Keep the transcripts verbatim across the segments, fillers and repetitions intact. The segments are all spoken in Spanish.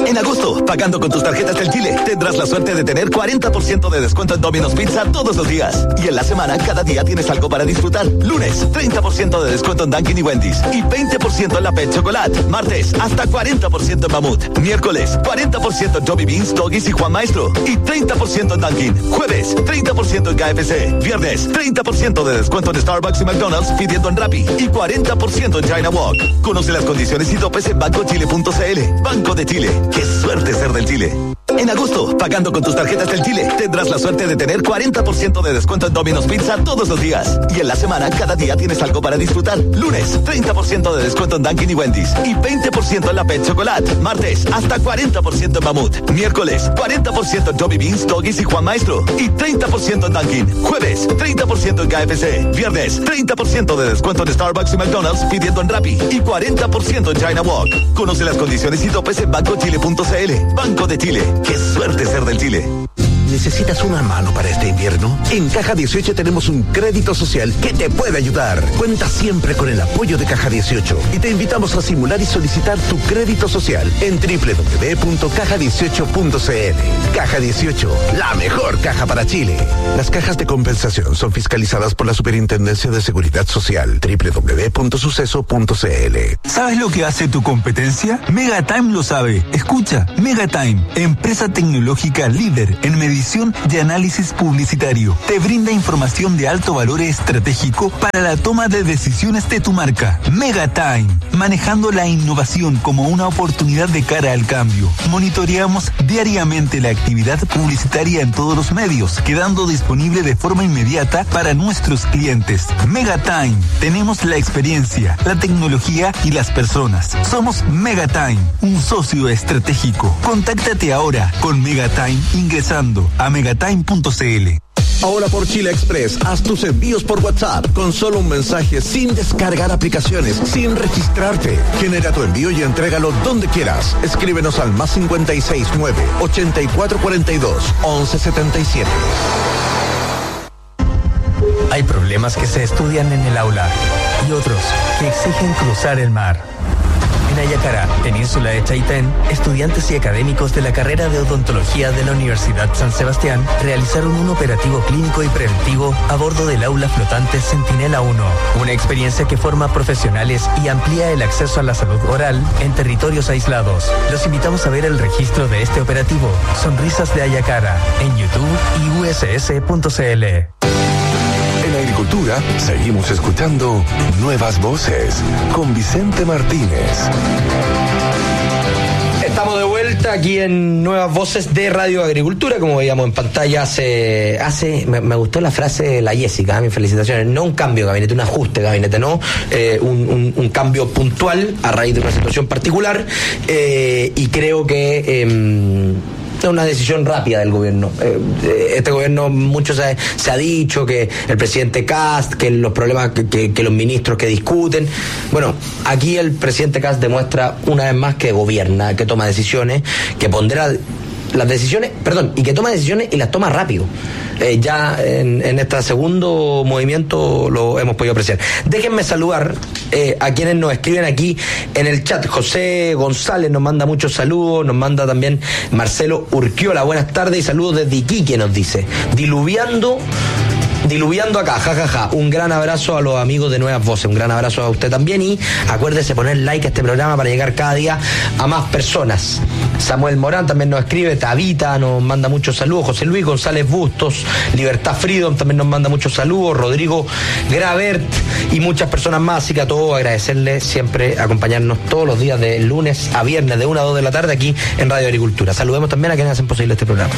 En agosto, pagando con tus tarjetas del Chile, tendrás la suerte de tener cuarenta por ciento de descuento en Domino's Pizza todos los días. Y en la semana, cada día tienes algo para disfrutar. Lunes, treinta por ciento de descuento en Dunkin' y Wendy's. Y veinte por ciento en la Pet Chocolate. Martes, hasta cuarenta por ciento en Mamut. Miércoles, cuarenta por ciento en Joby Beans, Doggies y Juan Maestro. Y treinta por ciento en Dunkin'. Jueves, treinta por ciento en K F C. Viernes, treinta por ciento de descuento en Starbucks y McDonald's pidiendo en Rappi. Y cuarenta por ciento en China Walk. Conoce las condiciones y topes en banco chile punto c l. Banco de Chile. ¡Qué suerte ser del Chile! En agosto, pagando con tus tarjetas del Chile, tendrás la suerte de tener cuarenta por ciento de descuento en Domino's Pizza todos los días. Y en la semana, cada día tienes algo para disfrutar. Lunes, treinta por ciento de descuento en Dunkin' y Wendy's. Y veinte por ciento en la Pet Chocolate. Martes, hasta cuarenta por ciento en Mamut. Miércoles, cuarenta por ciento en Joby Beans, Doggies y Juan Maestro. Y treinta por ciento en Dunkin'. Jueves, treinta por ciento en K F C. Viernes, treinta por ciento de descuento en Starbucks y McDonald's pidiendo en Rappi. Y cuarenta por ciento en China Walk. Conoce las condiciones y topes en banco chile punto c l. Banco de Chile. ¡Qué suerte ser del Chile! ¿Necesitas una mano para este invierno? En Caja dieciocho tenemos un crédito social que te puede ayudar. Cuenta siempre con el apoyo de Caja dieciocho y te invitamos a simular y solicitar tu crédito social en doble u doble u doble u punto caja dieciocho punto c l. Caja dieciocho, la mejor caja para Chile. Las cajas de compensación son fiscalizadas por la Superintendencia de Seguridad Social. doble u doble u doble u punto suceso punto c l. ¿Sabes lo que hace tu competencia? Megatime lo sabe. Escucha, Megatime, empresa tecnológica líder en medición y análisis publicitario. Te brinda información de alto valor estratégico para la toma de decisiones de tu marca. Megatime, manejando la innovación como una oportunidad de cara al cambio. Monitoreamos diariamente la actividad publicitaria en todos los medios, quedando disponible de forma inmediata para nuestros clientes. Megatime, tenemos la experiencia, la tecnología y las personas. Somos Megatime, un socio estratégico. Contáctate ahora con Megatime ingresando a megatime punto c l. Ahora por Chile Express, haz tus envíos por WhatsApp con solo un mensaje, sin descargar aplicaciones, sin registrarte. Genera tu envío y entrégalo donde quieras. Escríbenos al más cincuenta y seis nueve, ochenta y cuatro cuarenta y dos, once setenta y siete. Hay problemas que se estudian en el aula y otros que exigen cruzar el mar. En Ayacara, Península de Chaitén, estudiantes y académicos de la carrera de odontología de la Universidad San Sebastián realizaron un operativo clínico y preventivo a bordo del aula flotante Centinela uno, una experiencia que forma profesionales y amplía el acceso a la salud oral en territorios aislados. Los invitamos a ver el registro de este operativo, Sonrisas de Ayacara, en YouTube y u s s punto c l. En Agricultura seguimos escuchando Nuevas Voces con Vicente Martínez. Estamos de vuelta aquí en Nuevas Voces de Radio Agricultura, como veíamos en pantalla hace, hace me, me gustó la frase de la Jessica, ¿eh? Mis felicitaciones, no un cambio de gabinete, un ajuste de gabinete, no, eh, un, un, un cambio puntual a raíz de una situación particular, eh, y creo que eh, es una decisión rápida del gobierno. Este gobierno, mucho se, se ha dicho que el presidente Kast, que los problemas, que, que, que los ministros que discuten. Bueno, aquí el presidente Kast demuestra una vez más que gobierna, que toma decisiones, que pondera las decisiones, perdón, y que toma decisiones y las toma rápido. Eh, ya en, en este segundo movimiento lo hemos podido apreciar. Déjenme saludar eh, a quienes nos escriben aquí en el chat. José González nos manda muchos saludos, nos manda también Marcelo Urquiola, buenas tardes y saludos desde Iquique, nos dice, diluviando Diluviando acá, jajaja, ja, ja. Un gran abrazo a los amigos de Nuevas Voces, un gran abrazo a usted también y acuérdese poner like a este programa para llegar cada día a más personas. Samuel Morán también nos escribe, Tabita nos manda muchos saludos, José Luis González Bustos, Libertad Freedom también nos manda muchos saludos, Rodrigo Gravert y muchas personas más, así que a todos agradecerles siempre acompañarnos todos los días de lunes a viernes de una a dos de la tarde aquí en Radio Agricultura. Saludemos también a quienes hacen posible este programa.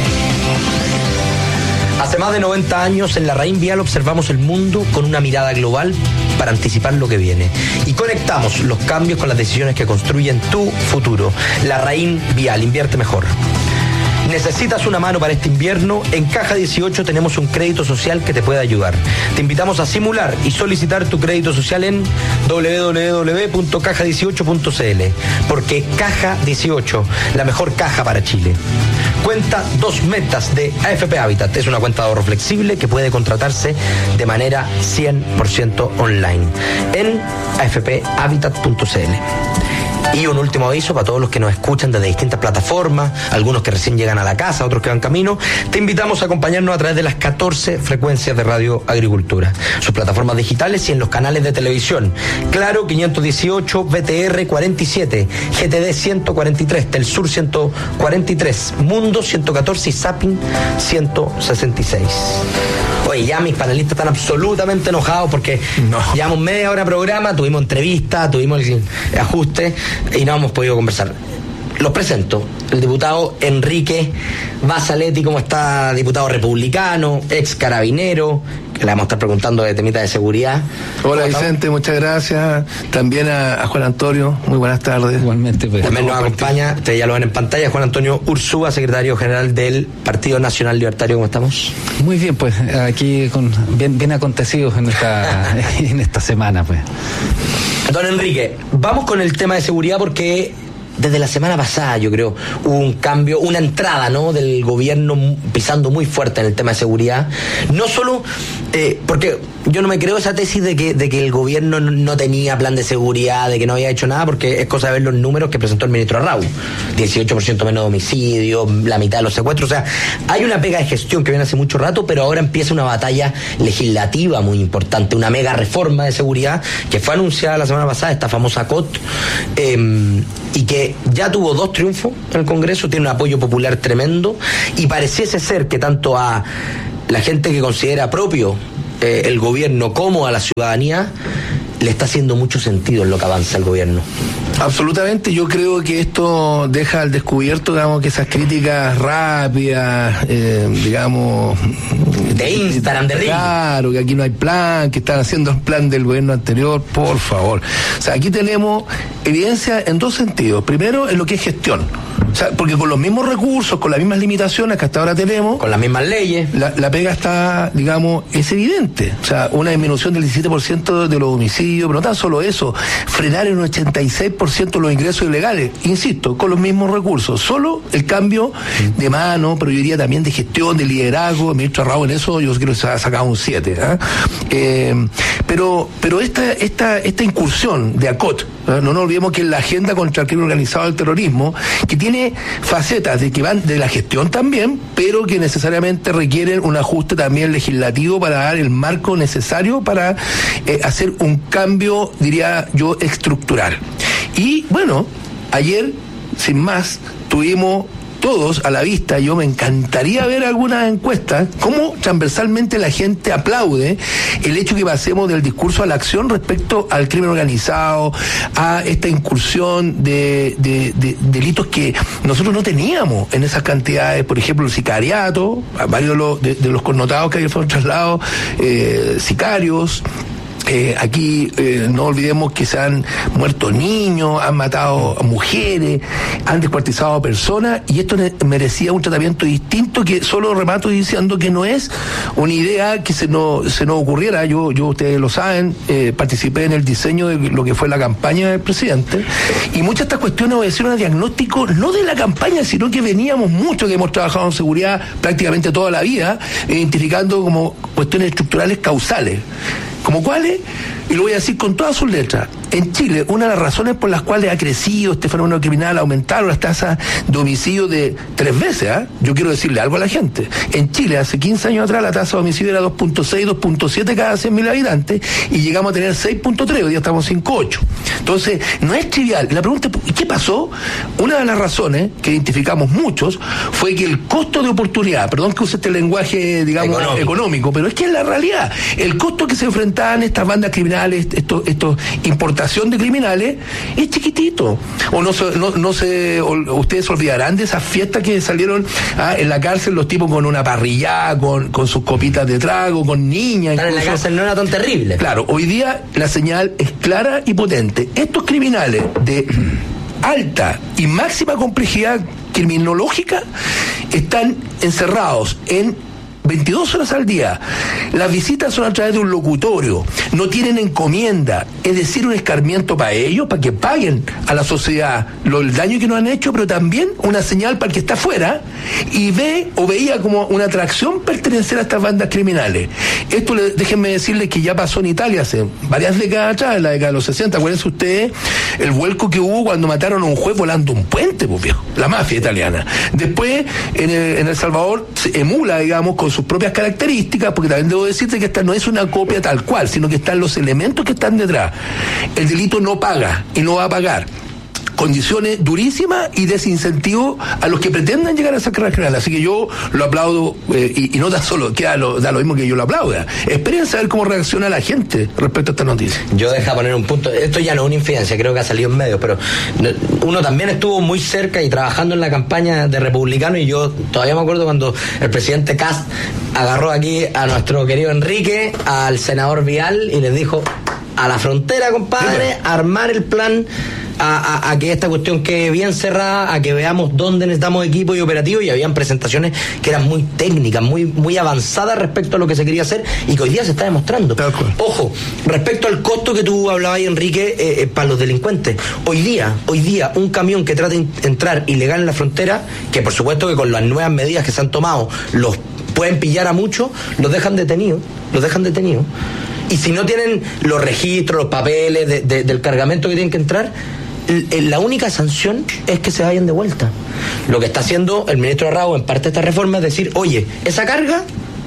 Hace más de noventa años en La Raín Vial observamos el mundo con una mirada global para anticipar lo que viene y conectamos los cambios con las decisiones que construyen tu futuro. La Raín Vial, invierte mejor. ¿Necesitas una mano para este invierno? En Caja dieciocho tenemos un crédito social que te puede ayudar. Te invitamos a simular y solicitar tu crédito social en doble u doble u doble u punto caja dieciocho punto c l, porque Caja dieciocho, la mejor caja para Chile. Cuenta dos metas de A F P Habitat. Es una cuenta de ahorro flexible que puede contratarse de manera cien por ciento online en a f p habitat punto c l. Y un último aviso para todos los que nos escuchan desde distintas plataformas, algunos que recién llegan a la casa, otros que van camino. Te invitamos a acompañarnos a través de las catorce frecuencias de Radio Agricultura, sus plataformas digitales y en los canales de televisión. Claro, quinientos dieciocho, B T R cuarenta y siete, G T D ciento cuarenta y tres, Telsur ciento cuarenta y tres, Mundo ciento catorce y Zapping ciento sesenta y seis. Oye, ya mis panelistas están absolutamente enojados porque no. Llevamos media hora de programa, tuvimos entrevista, tuvimos el ajuste y no hemos podido conversar. Los presento. El diputado Enrique Basaletti, ¿cómo está? Diputado republicano, ex carabinero, que le vamos a estar preguntando de temitas de seguridad. Hola Vicente, muchas gracias. También a, a Juan Antonio, muy buenas tardes. Igualmente. Pues. También nos acompaña, ustedes ya lo ven en pantalla, Juan Antonio Ursúa, secretario general del Partido Nacional Libertario. ¿Cómo estamos? Muy bien, pues aquí con bien, bien acontecidos en esta, en esta semana. Pues. Don Enrique, vamos con el tema de seguridad porque desde la semana pasada, yo creo, hubo un cambio, una entrada, ¿no?, del gobierno pisando muy fuerte en el tema de seguridad. No solo, eh, porque yo no me creo esa tesis de que, de que el gobierno no tenía plan de seguridad, de que no había hecho nada, porque es cosa de ver los números que presentó el ministro Arrau. dieciocho por ciento menos de homicidios, la mitad de los secuestros. O sea, hay una pega de gestión que viene hace mucho rato, pero ahora empieza una batalla legislativa muy importante, una mega reforma de seguridad que fue anunciada la semana pasada, esta famosa C O T, eh, y que ya tuvo dos triunfos en el Congreso, tiene un apoyo popular tremendo y pareciese ser que tanto a la gente que considera propio eh, el gobierno como a la ciudadanía le está haciendo mucho sentido en lo que avanza el gobierno. Absolutamente, yo creo que esto deja al descubierto, digamos, que esas críticas rápidas, eh, digamos... De Instagram, de Ring. Claro, que aquí no hay plan, que están haciendo el plan del gobierno anterior, por favor. O sea, aquí tenemos evidencia en dos sentidos. Primero, en lo que es gestión. O sea, porque con los mismos recursos, con las mismas limitaciones que hasta ahora tenemos... Con las mismas leyes. La, la pega está, digamos, es evidente. O sea, una disminución del diecisiete por ciento de los homicidios, pero no tan solo eso, frenar en un ochenta y seis por ciento los ingresos ilegales, insisto, con los mismos recursos. Solo el cambio de mano, pero yo diría también de gestión, de liderazgo. El ministro Arrau en eso yo creo que se ha sacado un siete. ¿eh? Eh, pero pero esta, esta, esta incursión de A C O T, ¿eh? No nos olvidemos que es la agenda contra el crimen organizado y el terrorismo, que tiene facetas de que van de la gestión también, pero que necesariamente requieren un ajuste también legislativo para dar el marco necesario para eh, hacer un cambio, diría yo, estructural. Y bueno, ayer, sin más, tuvimos todos a la vista, yo me encantaría ver algunas encuestas, cómo transversalmente la gente aplaude el hecho que pasemos del discurso a la acción respecto al crimen organizado, a esta incursión de, de, de, de delitos que nosotros no teníamos en esas cantidades, por ejemplo el sicariato, varios de los, de, de los connotados que ayer fueron trasladados, eh, sicarios. Eh, aquí eh, no olvidemos que se han muerto niños, han matado a mujeres, han descuartizado a personas, y esto ne- merecía un tratamiento distinto, que solo remato diciendo que no es una idea que se nos, se nos ocurriera. Yo, yo ustedes lo saben, eh, participé en el diseño de lo que fue la campaña del presidente, y muchas de estas cuestiones obedecieron a diagnóstico no de la campaña, sino que veníamos mucho, que hemos trabajado en seguridad prácticamente toda la vida, identificando como cuestiones estructurales causales. ¿Como cuáles? Y lo voy a decir con todas sus letras. En Chile, una de las razones por las cuales ha crecido este fenómeno criminal, aumentaron las tasas de homicidio de tres veces, ¿eh? Yo quiero decirle algo a la gente. En Chile, hace quince años atrás, la tasa de homicidio era dos punto seis, dos punto siete cada cien mil habitantes, y llegamos a tener seis punto tres, hoy día estamos en cinco punto ocho. Entonces, no es trivial. La pregunta es, ¿qué pasó? Una de las razones que identificamos muchos fue que el costo de oportunidad, perdón que use este lenguaje, digamos, económico, económico pero es que es la realidad. El costo que se enfrentaban estas bandas criminales, estos, estos importación de criminales, es chiquitito. O no se, no, no se, o, ustedes se olvidarán de esas fiestas que salieron ah, en la cárcel, los tipos con una parrilla, con, con sus copitas de trago, con niñas. Estar en la cárcel no era tan terrible. Claro, hoy día la señal es clara y potente. Estos criminales de alta y máxima complejidad criminológica están encerrados en veintidós horas al día. Las visitas son a través de un locutorio, no tienen encomienda, es decir, un escarmiento para ellos, para que paguen a la sociedad lo, el daño que nos han hecho, pero también una señal para el que está afuera y ve o veía como una atracción pertenecer a estas bandas criminales. Esto, le, déjenme decirles que ya pasó en Italia hace varias décadas atrás, en la década de los sesenta. Acuérdense ustedes el vuelco que hubo cuando mataron a un juez volando un puente, pues viejo, la mafia italiana. Después, en el, en El Salvador, se emula, digamos, con sus propias características, porque también debo decirte que esta no es una copia tal cual, sino que están los elementos que están detrás. El delito no paga y no va a pagar. Condiciones durísimas y desincentivo a los que pretendan llegar a esa carrera general. Así que yo lo aplaudo, eh, y, y no da solo, queda lo, da lo mismo que yo lo aplauda. Esperen saber cómo reacciona la gente respecto a esta noticia. Yo deja poner un punto, esto ya no es una infidencia, creo que ha salido en medios, pero uno también estuvo muy cerca y trabajando en la campaña de Republicano, y yo todavía me acuerdo cuando el presidente Kast agarró aquí a nuestro querido Enrique, al senador Vial, y les dijo: a la frontera, compadre, armar el plan A, a, a que esta cuestión quede bien cerrada, a que veamos dónde necesitamos equipo y operativo, y habían presentaciones que eran muy técnicas, muy, muy avanzadas respecto a lo que se quería hacer y que hoy día se está demostrando. Ojo, respecto al costo que tú hablabas ahí, Enrique, eh, eh, para los delincuentes, hoy día, hoy día un camión que trate de entrar ilegal en la frontera, que por supuesto que con las nuevas medidas que se han tomado los pueden pillar a muchos, los dejan detenidos, los dejan detenidos, y si no tienen los registros, los papeles de, de, del cargamento que tienen que entrar, la única sanción es que se vayan de vuelta. Lo que está haciendo el ministro Arrau en parte de esta reforma es decir: oye, esa carga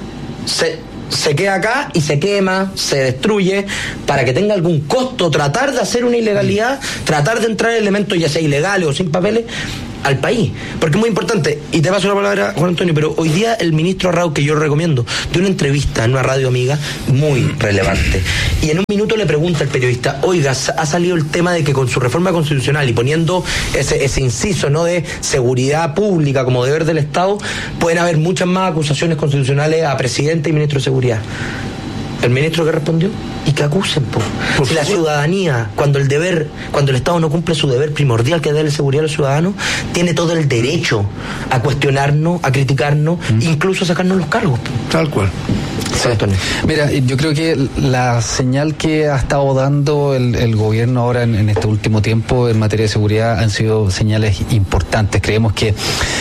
se, se queda acá y se quema, se destruye, para que tenga algún costo tratar de hacer una ilegalidad, tratar de entrar elementos ya sea ilegales o sin papeles al país, porque es muy importante. Y te paso la palabra, Juan Antonio, pero hoy día el ministro Arrau, que yo recomiendo, dio una entrevista en una radio amiga muy relevante, y en un minuto le pregunta al periodista: oiga, ha salido el tema de que con su reforma constitucional y poniendo ese, ese inciso, ¿no?, de seguridad pública como deber del Estado, pueden haber muchas más acusaciones constitucionales a presidente y ministro de seguridad. El ministro, ¿qué respondió? Y que acusen, po. Si la ciudadanía, cuando el deber, cuando el Estado no cumple su deber primordial, que es darle seguridad a los ciudadanos, tiene todo el derecho a cuestionarnos, a criticarnos, mm. incluso a sacarnos los cargos, po. Tal cual. Sí. Mira, yo creo que la señal que ha estado dando el, el gobierno ahora en, en este último tiempo en materia de seguridad han sido señales importantes. Creemos que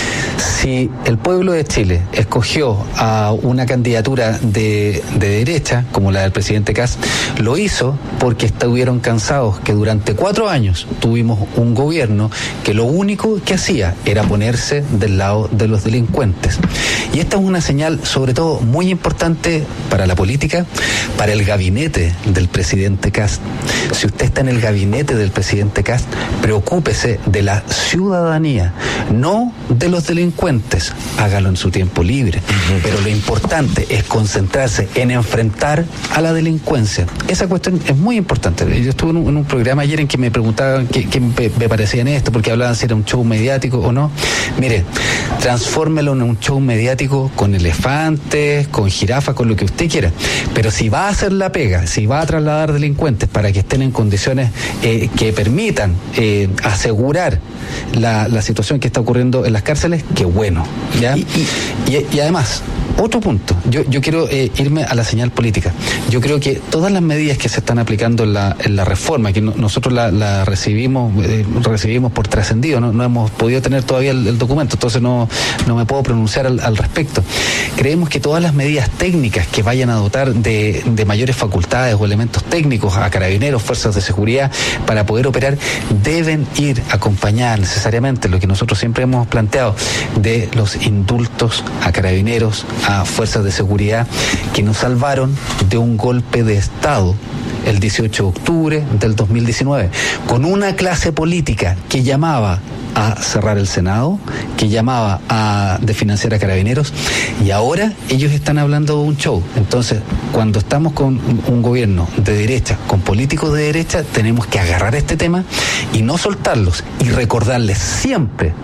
si el pueblo de Chile escogió a una candidatura de, de derecha, como la del presidente Kast, lo hizo porque estuvieron cansados que durante cuatro años tuvimos un gobierno que lo único que hacía era ponerse del lado de los delincuentes. Y esta es una señal, sobre todo, muy importante para la política, para el gabinete del presidente Kast. Si usted está en el gabinete del presidente Kast, preocúpese de la ciudadanía, no de los delincuentes. Hágalo en su tiempo libre. Uh-huh. Pero lo importante es concentrarse en enfrentar a la delincuencia. Esa cuestión es muy importante. Yo estuve en un, en un programa ayer en que me preguntaban qué, qué me, me parecía en esto, porque hablaban si era un show mediático o no. Mire, transfórmelo en un show mediático con elefantes, con jirafas, con lo que usted quiera. Pero si va a hacer la pega, si va a trasladar delincuentes para que estén en condiciones eh, que permitan eh, asegurar la, la situación que está ocurriendo en las cárceles, qué bueno, ¿ya? Y, y, y, y además, otro punto, yo, yo quiero eh, irme a la señal política. Yo creo que todas las medidas que se están aplicando en la, en la reforma, que no, nosotros la, la recibimos eh, recibimos por trascendido, no, no hemos podido tener todavía el, el documento, entonces no, no me puedo pronunciar al, al respecto. Creemos que todas las medidas técnicas que vayan a dotar de, de mayores facultades o elementos técnicos a carabineros, fuerzas de seguridad, para poder operar, deben ir acompañadas necesariamente, lo que nosotros siempre hemos planteado, de los indultos a carabineros, a fuerzas de seguridad que nos salvaron de un golpe de Estado el dieciocho de octubre del dos mil diecinueve, con una clase política que llamaba a cerrar el Senado, que llamaba a desfinanciar a carabineros, y ahora ellos están hablando de un show. Entonces, cuando estamos con un gobierno de derecha, con políticos de derecha, tenemos que agarrar este tema y no soltarlos, y recordarles siempre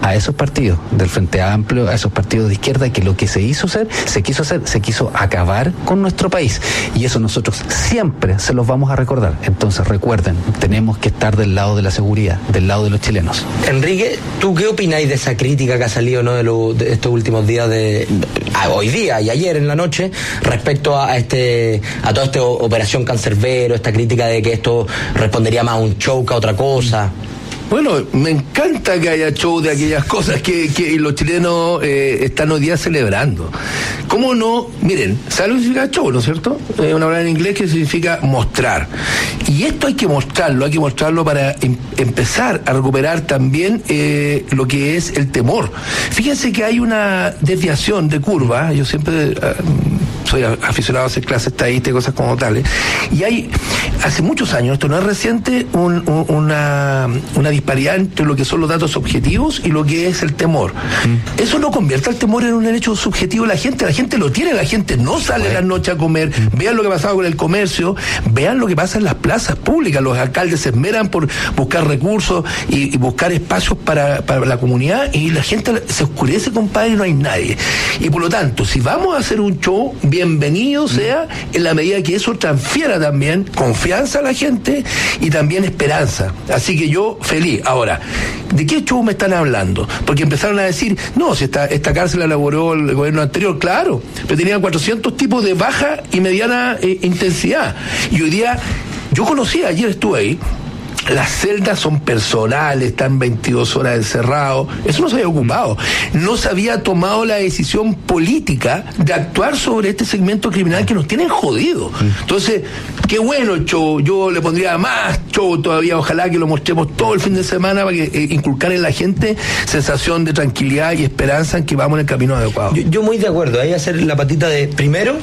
a esos partidos del Frente Amplio, a esos partidos de izquierda, que lo que se hizo hacer, se quiso hacer, se quiso acabar con nuestro país. Y eso nosotros siempre se los vamos a recordar. Entonces recuerden, tenemos que estar del lado de la seguridad, del lado de los chilenos. Enrique, ¿tú qué opináis de esa crítica que ha salido, ¿no?, de, lo, de estos últimos días, de a hoy día y ayer en la noche, respecto a este a toda esta operación Cancerbero, esta crítica de que esto respondería más a un show que a otra cosa? Bueno, me encanta que haya show de aquellas cosas que, que los chilenos eh, están hoy día celebrando. ¿Cómo no? Miren, ¿sabe lo que significa show, no es cierto? Es eh, una palabra en inglés que significa mostrar. Y esto hay que mostrarlo, hay que mostrarlo para em- empezar a recuperar también eh, lo que es el temor. Fíjense que hay una desviación de curva, yo siempre... Uh, soy aficionado a hacer clases estadísticas y cosas como tales, y hay, hace muchos años, esto no es reciente, un, un, una, una disparidad entre lo que son los datos objetivos y lo que es el temor. Mm. Eso no convierte al temor en un derecho subjetivo de la gente, la gente lo tiene, la gente no sale a la noche a comer. Mm. Vean lo que ha pasado con el comercio, vean lo que pasa en las plazas públicas, los alcaldes se esmeran por buscar recursos y, y buscar espacios para, para la comunidad, y la gente se oscurece, compadre, y no hay nadie. Y por lo tanto, si vamos a hacer un show, bienvenido sea, en la medida que eso transfiera también confianza a la gente y también esperanza. Así que yo feliz. Ahora, ¿de qué show me están hablando? Porque empezaron a decir, no, si esta, esta cárcel la elaboró el gobierno anterior, claro, pero tenían cuatrocientos tipos de baja y mediana eh, intensidad. Y hoy día, yo conocí, ayer estuve ahí, las celdas son personales, están veintidós horas encerrados. Eso no se había ocupado. No se había tomado la decisión política de actuar sobre este segmento criminal que nos tienen jodidos. Entonces, qué bueno el show. Yo le pondría más show todavía. Ojalá que lo mostremos todo el fin de semana para que eh, inculcar en la gente sensación de tranquilidad y esperanza en que vamos en el camino adecuado. Yo, yo muy de acuerdo. Ahí hacer la patita de primero.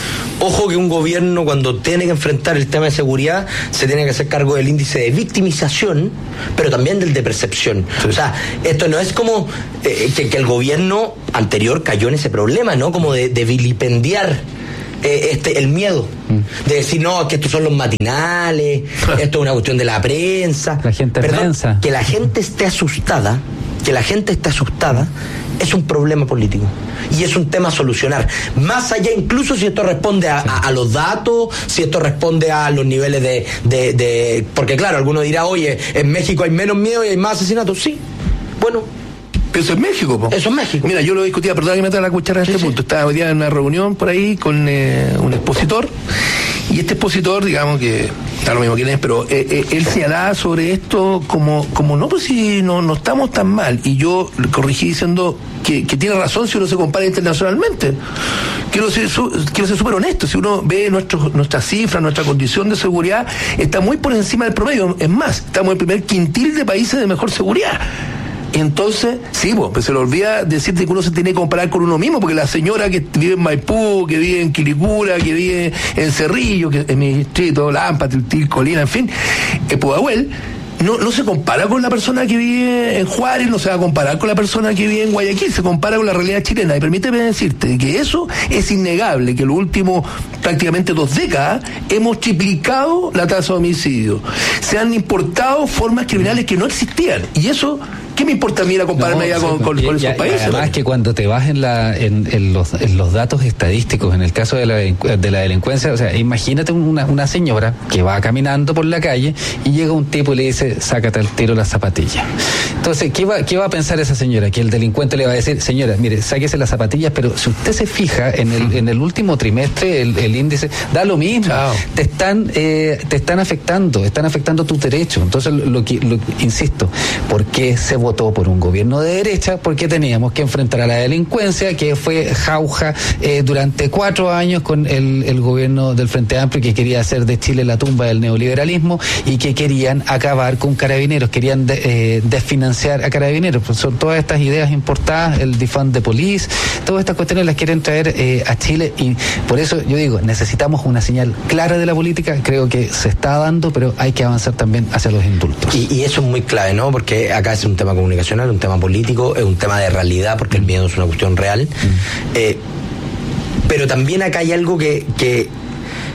Ojo que un gobierno, cuando tiene que enfrentar el tema de seguridad, se tiene que hacer cargo del índice de victimización, pero también del de percepción. Sí. O sea, esto no es como eh, que, que el gobierno anterior cayó en ese problema, ¿no? Como de, de vilipendiar eh, este el miedo. Mm. De decir, no, que estos son los matinales, esto es una cuestión de la prensa. La gente piensa. Que la gente esté asustada, que la gente esté asustada, es un problema político y es un tema a solucionar, más allá incluso si esto responde a, a, a los datos, si esto responde a los niveles de, de, de porque claro, alguno dirá, oye, en México hay menos miedo y hay más asesinatos. Sí, bueno, pero eso es México, po. Eso es México. Mira, yo lo discutía, perdón que me meta la cuchara en sí, este sí. punto. Estaba hoy día en una reunión por ahí con eh, un expositor, y este expositor, digamos que da lo mismo quién es, pero eh, eh, él señalaba sobre esto como, como no, pues si no, no estamos tan mal, y yo le corrigí diciendo que, que tiene razón si uno se compara internacionalmente. Quiero ser, su, quiero ser súper honesto, si uno ve nuestro, nuestras cifras, nuestra condición de seguridad, está muy por encima del promedio. Es más, estamos en el primer quintil de países de mejor seguridad. Entonces, sí, pues se le olvida decirte que uno se tiene que comparar con uno mismo, porque la señora que vive en Maipú, que vive en Quilicura, que vive en Cerrillo, que en mi distrito, Lampa, Tiltil, Colina, en fin, en Pudahuel, no, no se compara con la persona que vive en Juárez, no se va a comparar con la persona que vive en Guayaquil, se compara con la realidad chilena. Y permíteme decirte que eso es innegable, que en los últimos prácticamente dos décadas hemos triplicado la tasa de homicidio. Se han importado formas criminales que no existían. Y eso... ¿qué me importa a mí ir a compararme no, allá con, con, con esos ya, países? Además que cuando te vas en, la, en, en, los, en los datos estadísticos, en el caso de la, de la delincuencia, o sea, imagínate una, una señora que va caminando por la calle y llega un tipo y le dice, sácate al tiro las zapatillas. Entonces, ¿qué va, qué va a pensar esa señora? Que el delincuente le va a decir, señora, mire, sáquese las zapatillas, pero si usted se fija, en el, en el último trimestre el, el índice da lo mismo. Chao. Te están eh, te están afectando, están afectando tus derechos. Entonces, lo que, lo, insisto, ¿por qué se votó por un gobierno de derecha? Porque teníamos que enfrentar a la delincuencia, que fue jauja eh, durante cuatro años con el, el gobierno del Frente Amplio, que quería hacer de Chile la tumba del neoliberalismo y que querían acabar con Carabineros, querían de, eh, desfinanciar a Carabineros. Pues son todas estas ideas importadas, el defund the police, todas estas cuestiones las quieren traer eh, a Chile, y por eso yo digo, necesitamos una señal clara de la política. Creo que se está dando, pero hay que avanzar también hacia los indultos. Y, y eso es muy clave, ¿no? Porque acá es un tema comunicacional, un tema político, es un tema de realidad, porque el miedo es una cuestión real. Mm. Eh, pero también acá hay algo que, que,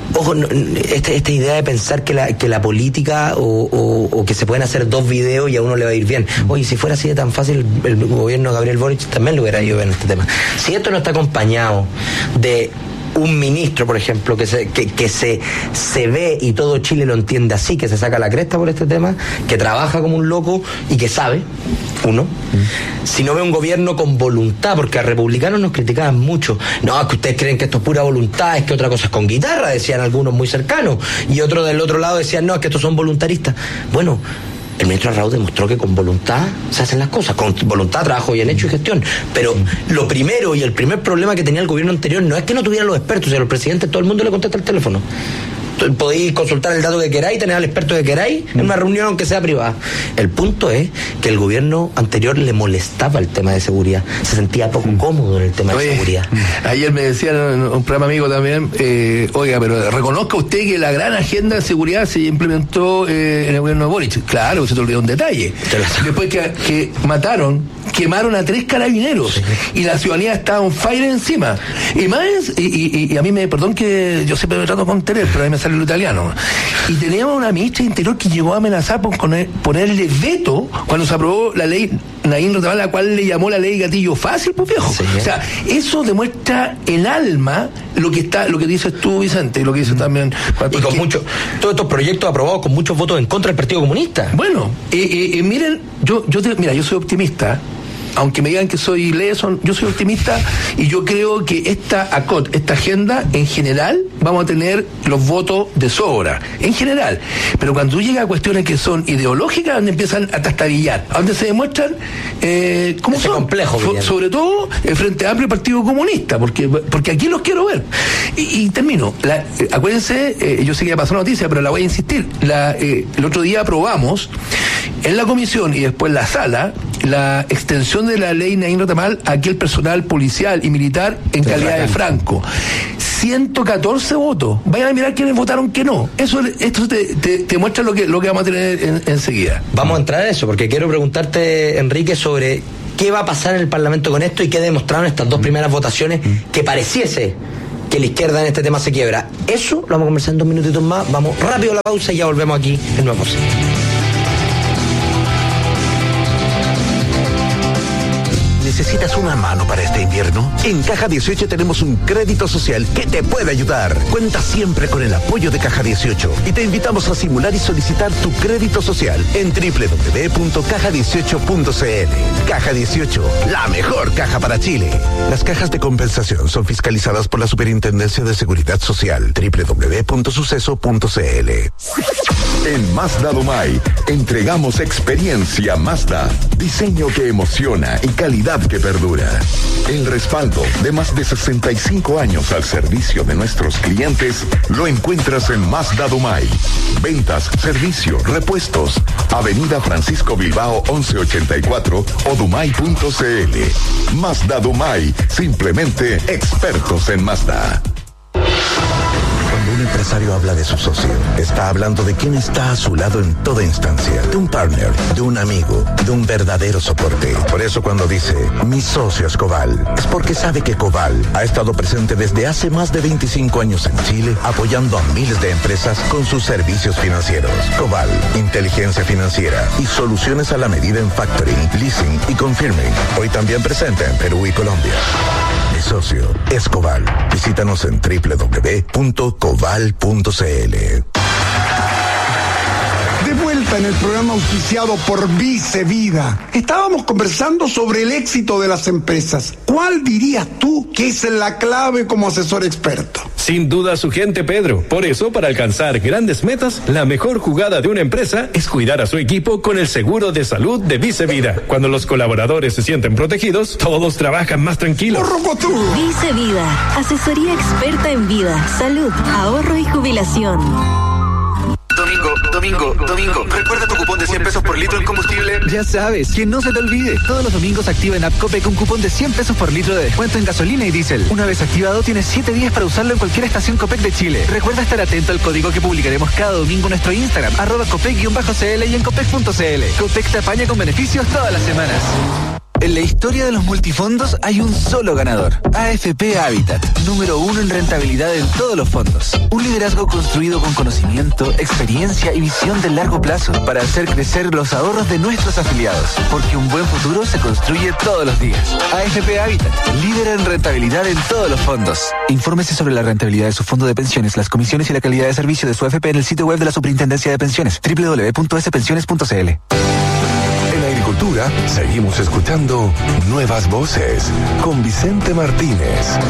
ojo, no, esta, esta idea de pensar que la, que la política o, o, o que se pueden hacer dos videos y a uno le va a ir bien. Oye, si fuera así de tan fácil, el, el gobierno de Gabriel Boric también le hubiera ido bien este tema. Si esto no está acompañado de un ministro, por ejemplo, que se que, que se, se ve y todo Chile lo entiende así, que se saca la cresta por este tema, que trabaja como un loco y que sabe, uno, mm. si no ve un gobierno con voluntad, porque a republicanos nos criticaban mucho, no, es que ustedes creen que esto es pura voluntad, es que otra cosa es con guitarra, decían algunos muy cercanos, y otros del otro lado decían, no, es que estos son voluntaristas. Bueno, el ministro Arrau demostró que con voluntad se hacen las cosas, con voluntad, trabajo bien hecho y gestión. Pero lo primero y el primer problema que tenía el gobierno anterior no es que no tuvieran los expertos, sino los presidentes, todo el mundo le contesta el teléfono. Podéis consultar el dato que queráis, tener al experto que queráis en una reunión aunque sea privada. El punto es que el gobierno anterior le molestaba el tema de seguridad, se sentía poco cómodo en el tema Oye, de seguridad. Ayer me decían un programa amigo también, eh, oiga, pero reconozca usted que la gran agenda de seguridad se implementó eh, en el gobierno de Boric. Claro, se te olvidó un detalle. Después que, que mataron, quemaron a tres carabineros sí. y la ciudadanía estaba on fire encima. Y más, y, y, y a mí me, perdón que yo siempre me trato con tener, pero a mí me sale lo italiano. Y teníamos una ministra de Interior que llegó a amenazar por poner, ponerle veto cuando se aprobó la ley Naín Rotabal, la cual le llamó la ley gatillo fácil, pues viejo. Sí. O sea, eso demuestra el alma lo que está, lo que dices tú, Vicente, y lo que dices mm. también. Y con muchos, todos estos proyectos aprobados con muchos votos en contra del Partido Comunista. Bueno, eh, eh, eh, miren, yo, yo te, mira, yo soy optimista. Aunque me digan que soy leso, yo soy optimista y yo creo que esta A C O T, esta agenda, en general, vamos a tener los votos de sobra, en general. Pero cuando llega a cuestiones que son ideológicas, donde empiezan a trastabillar, donde se demuestran eh, cómo son. Complejo, so, sobre todo el Frente Amplio y Partido Comunista, porque porque aquí los quiero ver. Y, y termino. La, eh, acuérdense, eh, yo sé que ya pasó la noticia, pero la voy a insistir. La, eh, el otro día aprobamos en la comisión y después en la sala la extensión de la ley Naín Rotabal a aquel personal policial y militar en de calidad de franco. ciento catorce votos. Vayan a mirar quiénes votaron que no. Eso, esto te, te, te muestra lo que, lo que vamos a tener en, enseguida. Vamos a entrar a eso, porque quiero preguntarte, Enrique, sobre qué va a pasar en el Parlamento con esto y qué demostraron estas dos primeras votaciones que pareciese que la izquierda en este tema se quiebra. Eso lo vamos a conversar en dos minutitos más. Vamos rápido a la pausa y ya volvemos aquí en Nueva Voz. ¿Necesitas una mano para este invierno? En Caja dieciocho tenemos un crédito social que te puede ayudar. Cuenta siempre con el apoyo de Caja dieciocho y te invitamos a simular y solicitar tu crédito social en doble u doble u doble u punto caja dieciocho punto c l. Caja dieciocho, la mejor caja para Chile. Las cajas de compensación son fiscalizadas por la Superintendencia de Seguridad Social. doble u doble u doble u punto suceso punto c l. En Mazda Domay entregamos experiencia Mazda, diseño que emociona y calidad que perdura. El respaldo de más de sesenta y cinco años al servicio de nuestros clientes lo encuentras en Mazda Domay. Ventas, servicio, repuestos. Avenida Francisco Bilbao once ochenta y cuatro o dumay punto c l. Mazda Domay, simplemente expertos en Mazda. Cuando un empresario habla de su socio, está hablando de quién está a su lado en toda instancia, de un partner, de un amigo, de un verdadero soporte. Por eso cuando dice, mi socio es Coval, es porque sabe que Coval ha estado presente desde hace más de veinticinco años en Chile, apoyando a miles de empresas con sus servicios financieros. Coval, inteligencia financiera y soluciones a la medida en factoring, leasing y confirming. Hoy también presente en Perú y Colombia. Mi socio es Coval. Visítanos en doble u doble u doble u punto coval punto c l. De vuelta en el programa auspiciado por Vice Vida. Estábamos conversando sobre el éxito de las empresas. ¿Cuál dirías tú que es la clave como asesor experto? Sin duda su gente, Pedro. Por eso, para alcanzar grandes metas, la mejor jugada de una empresa es cuidar a su equipo con el seguro de salud de Vice Vida. Cuando los colaboradores se sienten protegidos, todos trabajan más tranquilos. Vice Vida, asesoría experta en vida, salud, ahorro y jubilación. Domingo, Domingo, Domingo, recuerda tu cupón de cien pesos por litro en combustible. Ya sabes, que no se te olvide. Todos los domingos activa en App Copec un cupón de cien pesos por litro de descuento en gasolina y diésel. Una vez activado, tienes siete días para usarlo en cualquier estación Copec de Chile. Recuerda estar atento al código que publicaremos cada domingo en nuestro Instagram, arroba Copec-cl y en Copec punto c l. Copec te apaña con beneficios todas las semanas. En la historia de los multifondos hay un solo ganador. A F P Habitat, número uno en rentabilidad en todos los fondos. Un liderazgo construido con conocimiento, experiencia y visión de largo plazo para hacer crecer los ahorros de nuestros afiliados. Porque un buen futuro se construye todos los días. A F P Habitat, líder en rentabilidad en todos los fondos. Infórmese sobre la rentabilidad de su fondo de pensiones, las comisiones y la calidad de servicio de su A F P en el sitio web de la Superintendencia de Pensiones, doble u doble u doble u punto ese pensiones punto c l. En Agricultura seguimos escuchando Nuevas Voces con Vicente Martínez.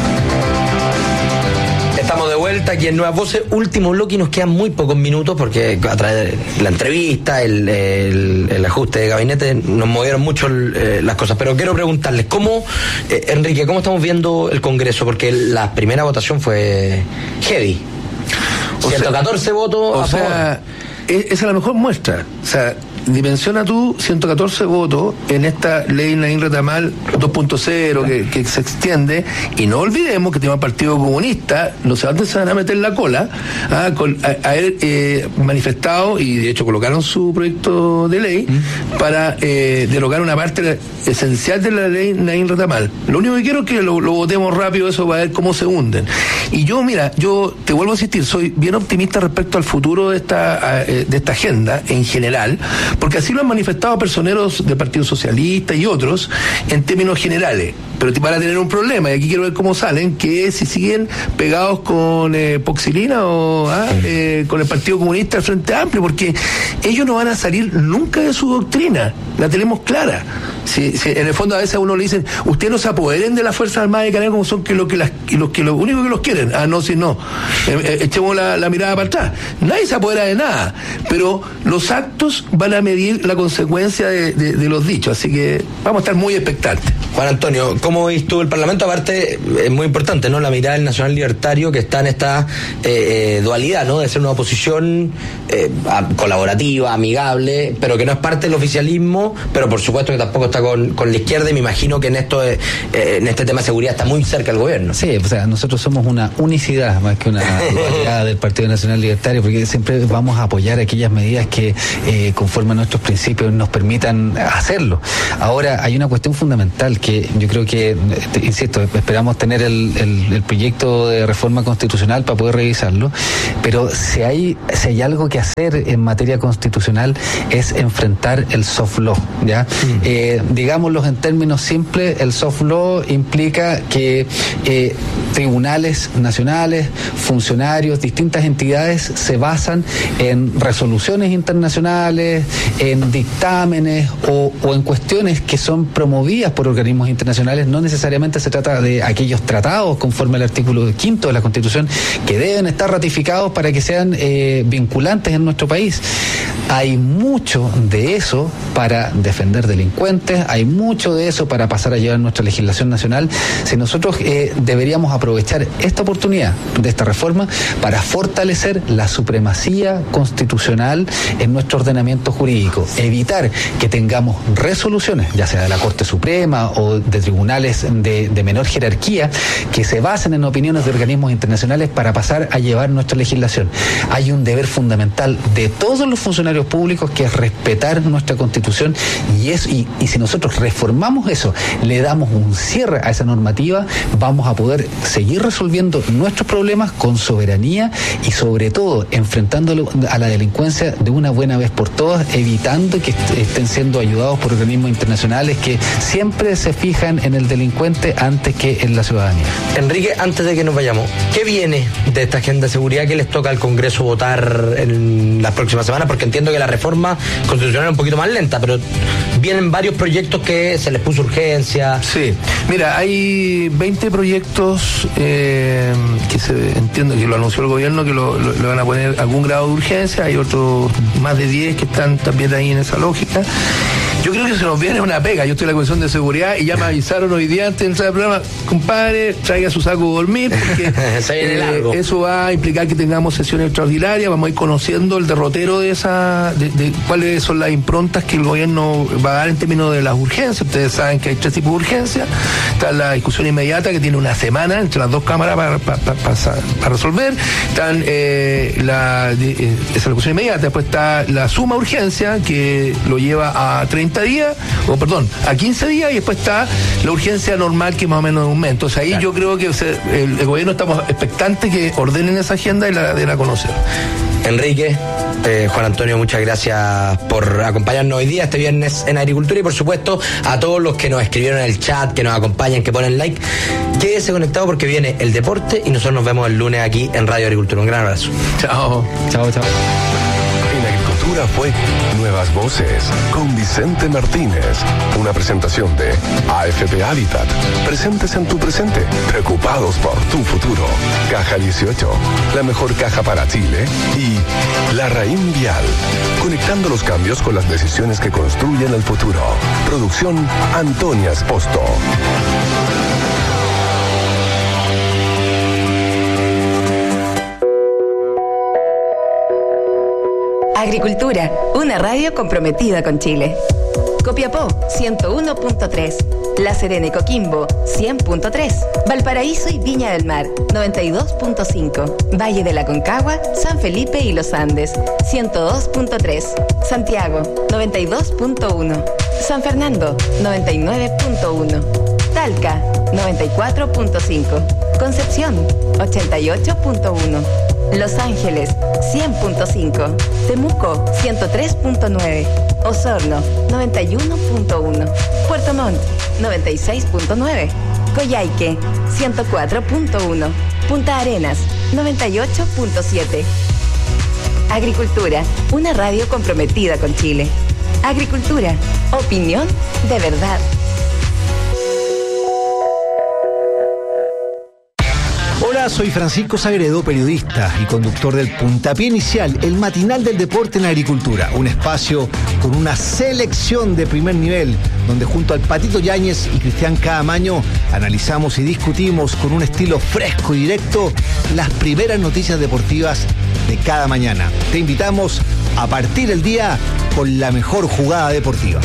Estamos de vuelta aquí en Nuevas Voces, último bloque y nos quedan muy pocos minutos porque a través de la entrevista, el, el, el ajuste de gabinete, nos movieron mucho eh, las cosas. Pero quiero preguntarles, ¿cómo, eh, Enrique, cómo estamos viendo el Congreso? Porque la primera votación fue heavy. ciento catorce votos o a sea, favor. Esa es la mejor muestra. O sea, dimensiona tú ciento catorce votos en esta ley Naín Retamal dos punto cero que, que se extiende, y no olvidemos que tiene el Partido Comunista, no sé dónde se van a meter la cola, ah, con a, haber eh, manifestado, y de hecho colocaron su proyecto de ley ¿Mm? para eh, derogar una parte esencial de la ley Naín Retamal. Lo único que quiero es que lo, lo votemos rápido, eso va a ver cómo se hunden. Y yo, mira, yo te vuelvo a insistir, soy bien optimista respecto al futuro de esta, de esta agenda en general, porque así lo han manifestado personeros del Partido Socialista y otros en términos generales. Pero van a tener un problema, y aquí quiero ver cómo salen, que es si siguen pegados con eh, Poxilina o ah, eh, con el Partido Comunista al Frente Amplio, porque ellos no van a salir nunca de su doctrina, la tenemos clara. Si, si en el fondo a veces a uno le dicen, ustedes no se apoderen de las Fuerzas Armadas de Carabineros como son que lo que las, los que lo único que los quieren. Ah, no, si no. Eh, eh, echemos la, la mirada para atrás. Nadie se apodera de nada, pero los actos van a medir la consecuencia de, de, de los dichos, así que vamos a estar muy expectantes. Juan Antonio, ¿cómo ves tú el Parlamento? Aparte, es muy importante, ¿no? La mirada del Nacional Libertario, que está en esta eh, eh, dualidad, ¿no? De ser una oposición eh, colaborativa, amigable, pero que no es parte del oficialismo, pero por supuesto que tampoco está con, con la izquierda, y me imagino que en esto eh, en este tema de seguridad está muy cerca del gobierno. Sí, o sea, nosotros somos una unicidad más que una dualidad del Partido Nacional Libertario, porque siempre vamos a apoyar aquellas medidas que eh, conforme a nuestros principios nos permitan hacerlo. Ahora, hay una cuestión fundamental que yo creo que, te, insisto, esperamos tener el, el, el proyecto de reforma constitucional para poder revisarlo, pero si hay, si hay algo que hacer en materia constitucional es enfrentar el soft law, ¿ya? Mm. Eh, digámoslo en términos simples, el soft law implica que eh, tribunales nacionales, funcionarios, distintas entidades se basan en resoluciones internacionales, en dictámenes o, o en cuestiones que son promovidas por organismos internacionales. No necesariamente se trata de aquellos tratados conforme al artículo quinto de la Constitución que deben estar ratificados para que sean eh, vinculantes en nuestro país. Hay mucho de eso para defender delincuentes, hay mucho de eso para pasar a llevar nuestra legislación nacional. Si nosotros eh, deberíamos aprovechar esta oportunidad de esta reforma para fortalecer la supremacía constitucional en nuestro ordenamiento jurídico, evitar que tengamos resoluciones, ya sea de la Corte Suprema o de tribunales de, de menor jerarquía, que se basen en opiniones de organismos internacionales para pasar a llevar nuestra legislación. Hay un deber fundamental de todos los funcionarios públicos que es respetar nuestra Constitución, y, es, y, y si nosotros reformamos eso, le damos un cierre a esa normativa, vamos a poder seguir resolviendo nuestros problemas con soberanía y sobre todo enfrentándolo a la delincuencia de una buena vez por todas, evitando que est- estén siendo ayudados por organismos internacionales que siempre se fijan en el delincuente antes que en la ciudadanía. Enrique, antes de que nos vayamos, ¿qué viene de esta agenda de seguridad que les toca al Congreso votar en las próximas semanas? Porque entiendo que la reforma constitucional es un poquito más lenta, pero vienen varios proyectos que se les puso urgencia. Sí, mira, hay veinte proyectos eh, que se entiendo que lo anunció el gobierno, que lo, lo, le van a poner algún grado de urgencia, hay otros más de diez que están también ahí en esa lógica. Yo creo que se nos viene una pega. Yo estoy en la Comisión de Seguridad y ya me avisaron hoy día antes de entrar al programa, compadre, traiga su saco de dormir, porque eh, eso va a implicar que tengamos sesiones extraordinarias, vamos a ir conociendo el derrotero de esa, de, de cuáles son las improntas que el gobierno va a dar en términos de las urgencias. Ustedes saben que hay tres tipos de urgencias. Está la discusión inmediata, que tiene una semana entre las dos cámaras para, para, para, para, para resolver. Están eh, la, de, eh, esa discusión inmediata. Después está la suma urgencia, que lo lleva a treinta treinta días, o perdón, a quince días, y después está la urgencia normal, que más o menos es un mes. Entonces ahí claro. yo creo que se, el, el gobierno estamos expectantes que ordenen esa agenda y la de la conocer. Enrique, eh, Juan Antonio, muchas gracias por acompañarnos hoy día, este viernes en Agricultura, y por supuesto a todos los que nos escribieron en el chat, que nos acompañan, que ponen like. Quédese conectado porque viene el deporte y nosotros nos vemos el lunes aquí en Radio Agricultura. Un gran abrazo. Chao. Chao, chao. En Agricultura fue Nuevas Voces con Vicente Martínez. Una presentación de A F P Habitat. Presentes en tu presente, preocupados por tu futuro. Caja dieciocho, la mejor caja para Chile. Y La Raín Vial, conectando los cambios con las decisiones que construyen el futuro. Producción Antonia Esposto. Agricultura, una radio comprometida con Chile. Copiapó, ciento uno punto tres. La Serena y Coquimbo, cien punto tres. Valparaíso y Viña del Mar, noventa y dos punto cinco. Valle de la Concagua, San Felipe y Los Andes, ciento dos punto tres. Santiago, noventa y dos punto uno. San Fernando, noventa y nueve punto uno. Talca, noventa y cuatro punto cinco. Concepción, ochenta y ocho punto uno. Los Ángeles, cien punto cinco. Temuco, ciento tres punto nueve. Osorno, noventa y uno punto uno. Puerto Montt, noventa y seis punto nueve. Coyhaique, ciento cuatro punto uno. Punta Arenas, noventa y ocho punto siete. Agricultura, una radio comprometida con Chile. Agricultura, opinión de verdad. Hola, soy Francisco Sagredo, periodista y conductor del Puntapié Inicial, el matinal del deporte en agricultura. Un espacio con una selección de primer nivel, donde junto al Patito Yáñez y Cristian Caamaño analizamos y discutimos con un estilo fresco y directo las primeras noticias deportivas de cada mañana. Te invitamos a partir el día con la mejor jugada deportiva.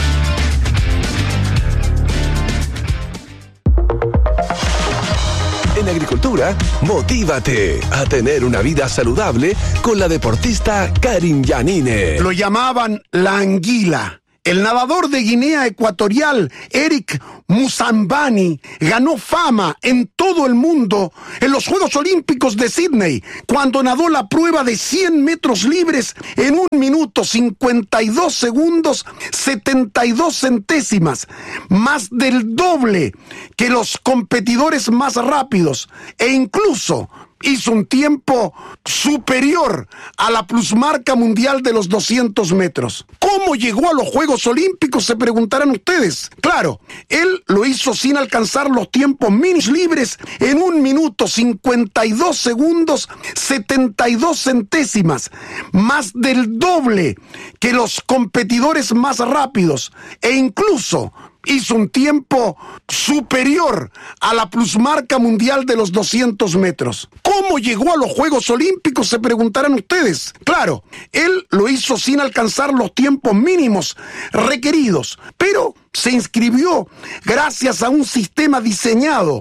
En Agricultura, motívate a tener una vida saludable con la deportista Karin Yanine. Lo llamaban la anguila. El nadador de Guinea Ecuatorial, Eric Musambani, ganó fama en todo el mundo en los Juegos Olímpicos de Sydney, cuando nadó la prueba de cien metros libres en un minuto cincuenta y dos segundos setenta y dos centésimas, más del doble que los competidores más rápidos, e incluso hizo un tiempo superior a la plusmarca mundial de los doscientos metros. ¿Cómo llegó a los Juegos Olímpicos? Se preguntarán ustedes. Claro, él lo hizo sin alcanzar los tiempos mínimos libres en un minuto cincuenta y dos segundos setenta y dos centésimas, más del doble que los competidores más rápidos, e incluso hizo un tiempo superior a la plusmarca mundial de los doscientos metros. ¿Cómo llegó a los Juegos Olímpicos? Se preguntarán ustedes. Claro, él lo hizo sin alcanzar los tiempos mínimos requeridos, pero se inscribió gracias a un sistema diseñado